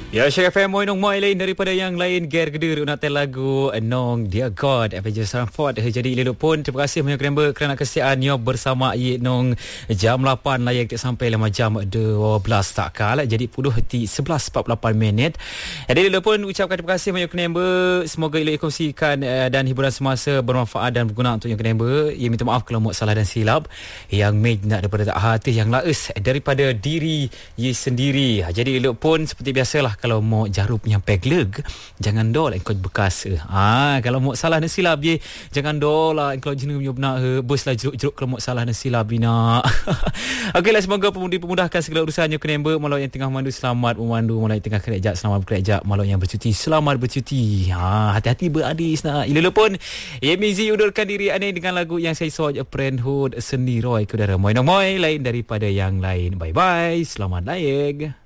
Ya, Syekh FM Moy Nong Moy lain daripada yang lain. Ger Gedir nak lagu Nong Dear God Avengers Sanford. Jadi Lelok pun terima kasih banyak kerana kesetiaannya bersama Nong jam 8 lah yang sampai 5 jam 12 tak kala. Jadi 11:48 minit. Jadi Lelok pun ucapkan terima kasih banyak kerana semoga Lelok kongsikan dan hiburan semasa bermanfaat dan berguna untuk yang kerana. Ia minta maaf kalau buat salah dan silap yang made nak daripada tak hati yang laes daripada diri ye sendiri. Jadi Lelok pun seperti biasalah, kalau mau jarum nyampe leg, jangan dol engkau bekas. Kalau mau salah dan silap je, jangan dol lah engkau jenuh punya benak bos lah jeruk-jeruk kalau mau salah dan silap bina. Okeylah, semoga pemudahkan segala urusannya kenemba. Malau yang tengah memandu selamat memandu, malau yang tengah kerja selamat bekerja, malau yang bercuti selamat bercuti. Hati-hati beradis nak. Ilala pun Mizi undurkan diri aneh dengan lagu yang saya soal Friendhood sendiri. Kudara Moy Nong Moy lain daripada yang lain. Bye bye, selamat layak.